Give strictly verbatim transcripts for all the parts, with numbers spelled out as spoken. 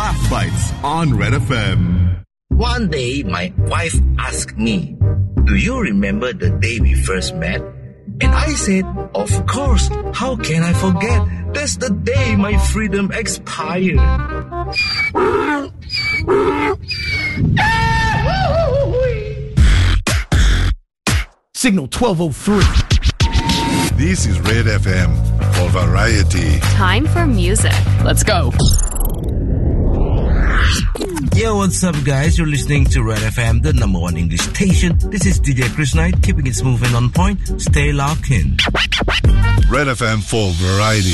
Laugh Bites on Red F M. One day, my wife asked me, "Do you remember the day we first met?" And I said, "Of course, how can I forget? That's the day my freedom expired." Signal twelve oh three. This is Red F M for variety. Time for music. Let's go. Yo, what's up, guys? You're listening to Red F M, the number one English station. This is D J Chris Knight, keeping it smooth and on point. Stay locked in. Red F M for variety.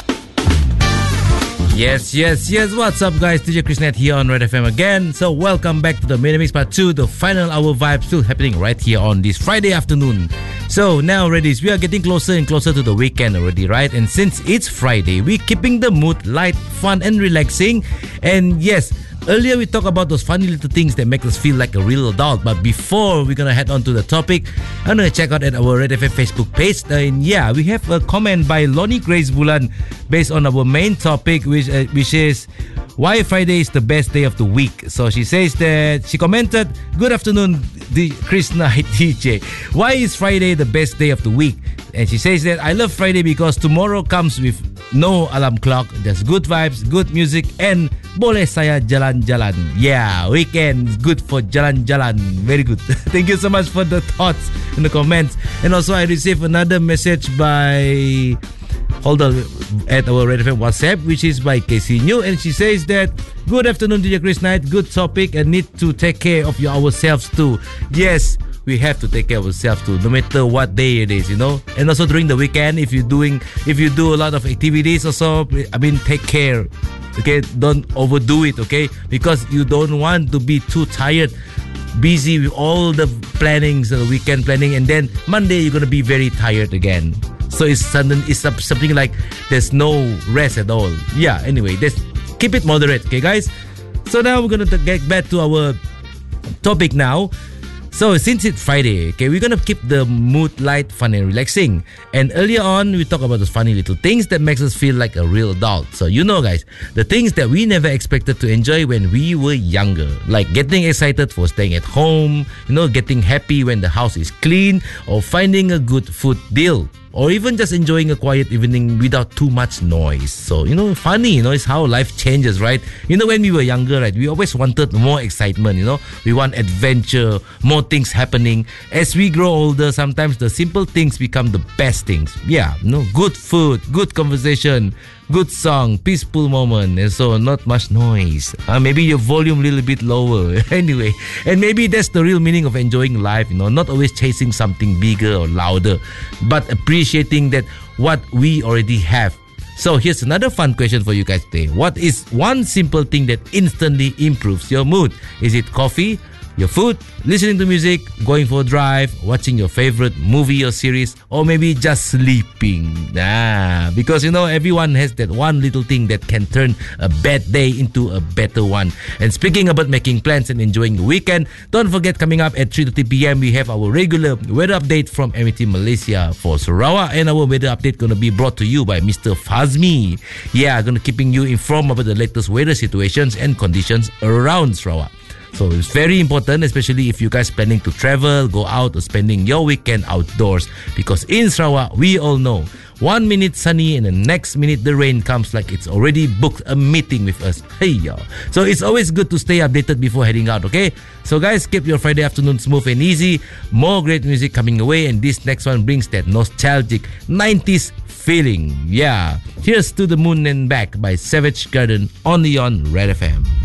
Yes, yes, yes. What's up, guys? D J Chris Knight here on Red F M again. So welcome back to the Main Mix Part two, the final hour vibe still happening right here on this Friday afternoon. So now, ladies, we are getting closer and closer to the weekend already, right? And since it's Friday, we're keeping the mood light, fun and relaxing. And yes, earlier we talked about those funny little things that make us feel like a real adult. But before we're going to head on to the topic, I'm going to check out at our Red F M Facebook page. And yeah, we have a comment by Lonnie Grace Bulan based on our main topic, which, uh, which is why Friday is the best day of the week. So she says that, she commented, "Good afternoon, the Chris Knight D J. Why is Friday the best day of the week?" And she says that, "I love Friday because tomorrow comes with no alarm clock, just good vibes, good music, and boleh saya jalan-jalan." Yeah, weekend, good for jalan-jalan. Very good. Thank you so much for the thoughts in the comments. And also I received another message by... Hold on, at our Red F M WhatsApp, which is by Casey New, and she says that, "Good afternoon, D J Chris Knight. Good topic, and need to take care of your, ourselves too." Yes, we have to take care of ourselves too, no matter what day it is, you know. And also during the weekend, if you're doing, if you do a lot of activities, also, I mean, take care. Okay, don't overdo it. Okay, because you don't want to be too tired, busy with all the plannings, the weekend planning, and then Monday you're gonna be very tired again. So it's sudden, it's something like there's no rest at all. Yeah, anyway, just keep it moderate, okay, guys? So now we're going to get back to our topic now. So since it's Friday, okay, we're going to keep the mood light, fun and relaxing. And earlier on, we talked about those funny little things that makes us feel like a real adult. So you know, guys, the things that we never expected to enjoy when we were younger. Like getting excited for staying at home, you know, getting happy when the house is clean, or finding a good food deal. Or even just enjoying a quiet evening without too much noise. So, you know, funny, you know, it's how life changes, right? You know, when we were younger, right, we always wanted more excitement, you know. We want adventure, more things happening. As we grow older, sometimes the simple things become the best things. Yeah, you know, good food, good conversation, good song, peaceful moment, and so not much noise. Uh, maybe your volume a little bit lower. Anyway, and maybe that's the real meaning of enjoying life, you know, not always chasing something bigger or louder, but appreciating that what we already have. So here's another fun question for you guys today. What is one simple thing that instantly improves your mood? Is it coffee, your food, listening to music, going for a drive, watching your favorite movie or series, or maybe just sleeping? Ah, because you know, everyone has that one little thing that can turn a bad day into a better one. And speaking about making plans and enjoying the weekend, don't forget, coming up at three thirty p.m. we have our regular weather update from M E T Malaysia for Sarawak, and our weather update gonna be brought to you by Mister Fazmi. Yeah, gonna keeping you informed about the latest weather situations and conditions around Sarawak. So it's very important, especially if you guys planning to travel, go out, or spending your weekend outdoors. Because in Sarawak, we all know, one minute sunny and the next minute the rain comes like it's already booked a meeting with us. Hey, y'all. So it's always good to stay updated before heading out, okay? So guys, keep your Friday afternoon smooth and easy. More great music coming away, and this next one brings that nostalgic nineties feeling. Yeah. Here's To the Moon and Back by Savage Garden, only on Red F M.